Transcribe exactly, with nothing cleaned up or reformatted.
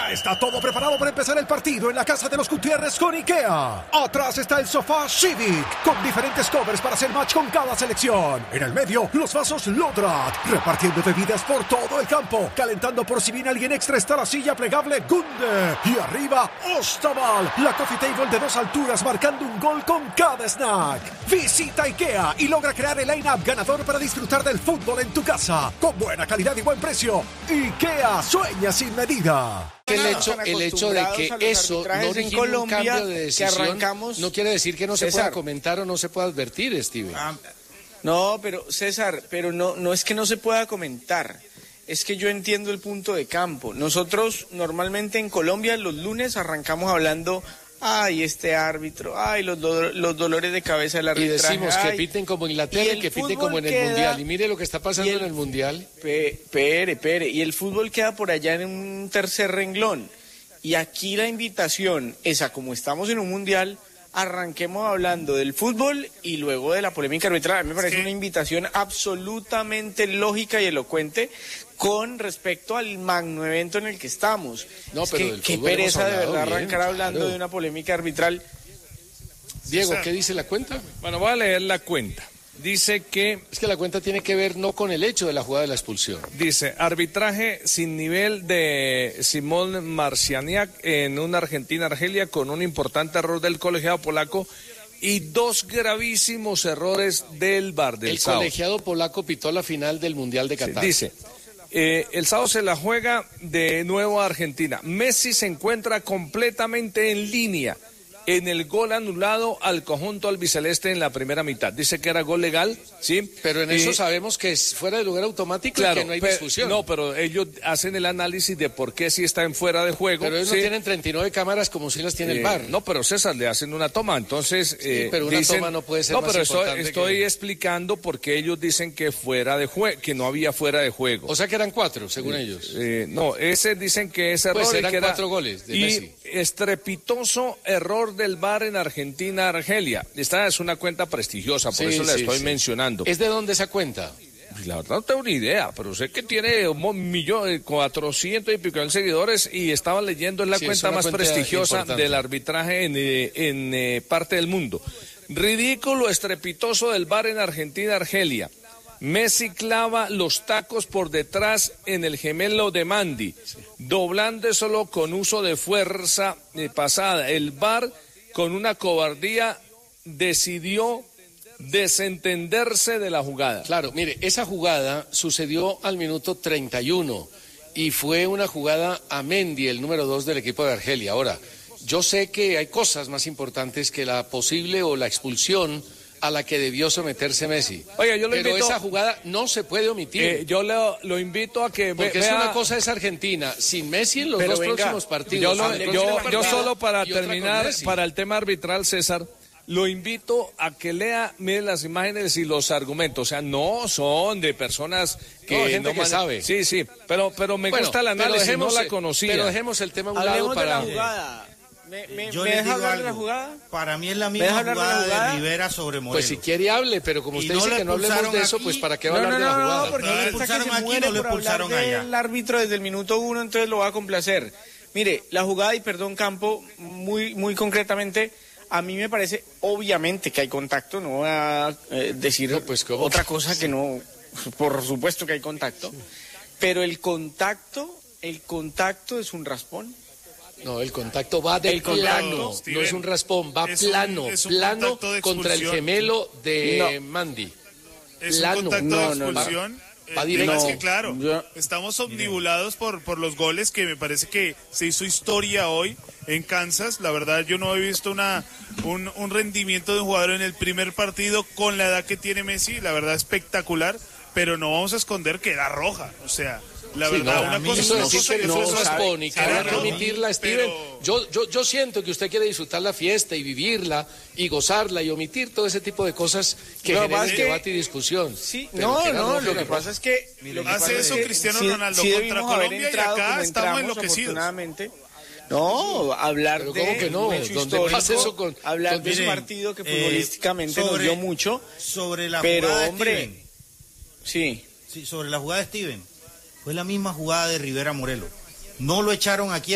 Ya está todo preparado para empezar el partido en la casa de los Gutiérrez con IKEA. Atrás está el sofá Civic, con diferentes covers para hacer match con cada selección. En el medio, los vasos Lodrat, repartiendo bebidas por todo el campo. Calentando por si viene alguien extra está la silla plegable Gunde. Y arriba, Ostaval, la coffee table de dos alturas marcando un gol con cada snack. Visita IKEA y logra crear el line-up ganador para disfrutar del fútbol en tu casa. Con buena calidad y buen precio. IKEA sueña sin medida. El hecho, el hecho de que eso no origine un cambio de decisión no quiere decir que no se pueda comentar o no se pueda advertir, Steven. Ah, no, pero César, pero no, no es que no se pueda comentar. Es que yo entiendo el punto de campo. Nosotros normalmente en Colombia los lunes arrancamos hablando, ay, este árbitro, ay, los, do los dolores de cabeza del arbitraje. Y decimos ay, que piten como en la tele, y que piten como en el queda, Mundial. Y mire lo que está pasando el, en el Mundial. Pe, pere, pere. Y el fútbol queda por allá en un tercer renglón. Y aquí la invitación es a, como estamos en un Mundial, arranquemos hablando del fútbol y luego de la polémica arbitral. A mí me parece sí. una invitación absolutamente lógica y elocuente con respecto al magno evento en el que estamos. No, es pero que, qué pereza de verdad bien, arrancar claro. hablando de una polémica arbitral. Diego, ¿qué dice la cuenta? Bueno, voy a leer la cuenta. Dice que... Es que la cuenta tiene que ver no con el hecho de la jugada de la expulsión. Dice, arbitraje sin nivel de Simón Marcianiak en una Argentina-Argelia con un importante error del colegiado polaco y dos gravísimos errores del V A R del El sábado. colegiado polaco pitó la final del Mundial de Qatar. Sí, dice, eh, el sábado se la juega de nuevo a Argentina. Messi se encuentra completamente en línea en el gol anulado al conjunto albiceleste en la primera mitad. Dice que era gol legal, ¿sí? Pero en eso eh, sabemos que es fuera de lugar automático claro, y que no hay pero, discusión. No, pero ellos hacen el análisis de por qué si está en fuera de juego. Pero ellos ¿sí? no tienen treinta y nueve cámaras como si las tiene eh, el V A R. No, pero César, le hacen una toma, entonces... Sí, eh, pero una dicen, toma no puede ser No, más pero estoy, importante estoy que... explicando por qué ellos dicen que fuera de juego, que no había fuera de juego. O sea que eran cuatro, según eh, ellos. Eh, no, ese dicen que ese error... Pues eran que era, cuatro goles de y Messi. Estrepitoso error del V A R en Argentina-Argelia. Esta es una cuenta prestigiosa, por sí, eso la sí, estoy sí. mencionando. ¿Es de dónde esa cuenta? La verdad no tengo ni idea, pero sé que tiene un millón, cuatrocientos y pico de seguidores y estaba leyendo en la sí, cuenta más cuenta prestigiosa importante. Del arbitraje en, en, en eh, parte del mundo. Ridículo estrepitoso del V A R en Argentina-Argelia. Messi clava los tacos por detrás en el gemelo de Mandi, sí. doblándoselo con uso de fuerza eh, pasada. El V A R, con una cobardía, decidió desentenderse de la jugada. Claro, mire, esa jugada sucedió al minuto treinta y uno y fue una jugada a Mendy, el número dos del equipo de Argelia. Ahora, yo sé que hay cosas más importantes que la posible o la expulsión a la que debió someterse Messi. Oiga, yo lo Pero invito, esa jugada no se puede omitir. Eh, yo lo, lo invito a que Porque vea... es una cosa es Argentina, sin Messi en los Pero dos venga, próximos partidos. Yo, lo, yo, yo solo para y otra terminar, para el tema arbitral, César, lo invito a que lea, mire las imágenes y los argumentos. O sea, no son de personas que... No, gente no que man... sabe. Sí, sí, pero, pero me bueno, gusta el análisis, dejemos, no la conocía. Pero dejemos el tema a un Hablemos lado para... de la jugada. ¿Me, me, Yo ¿me les deja digo hablar algo. de la jugada? Para mí es la misma jugada, jugada de Rivera sobre Morelos. Pues si quiere hable, pero como usted no dice que no hablemos de eso, aquí. pues ¿para qué va no, a hablar no, de la no, jugada? No, porque no no le expulsaron aquí, muere no le por expulsaron hablar allá. del árbitro desde el minuto uno, entonces lo va a complacer. Mire, la jugada, y perdón Campo, muy, muy concretamente, a mí me parece obviamente que hay contacto, no voy a eh, decir no, pues, otra cosa que no, por supuesto que hay contacto, pero el contacto, el contacto es un raspón. No, el contacto va de el plano, contacto, no es un raspón, va es plano, un, es un plano contra el gemelo de no. Mandy. Es plano. un contacto no, de no, expulsión. No, Eh, va directo. es que claro, yo, estamos omnibulados por, por los goles que me parece que se hizo historia hoy en Kansas. La verdad yo no he visto una un, un rendimiento de un jugador en el primer partido con la edad que tiene Messi, la verdad espectacular, pero no vamos a esconder que era roja, o sea... La sí, verdad, no, una cosa eso es una decir cosa que y no eso es es raspón y que era hay que roja, omitirla, Steven. pero... Yo, yo, yo siento que usted quiere disfrutar la fiesta y vivirla y gozarla y omitir todo ese tipo de cosas que no, generen que... debate y discusión. Sí, pero no, que no, roja, lo que roja. pasa es que... Lo que hace pasa eso es que Cristiano sí, Ronaldo sí contra Colombia y acá estamos enloquecidos. No, hablar pero de ¿cómo que no? hecho ¿Dónde histórico, pasa eso con, hablar con de miren, un partido que eh, futbolísticamente sobre, nos dio mucho, sobre la pero jugada hombre, de Steven, sí. sí, sobre la jugada de Steven, fue la misma jugada de Rivera Morelos. No lo echaron aquí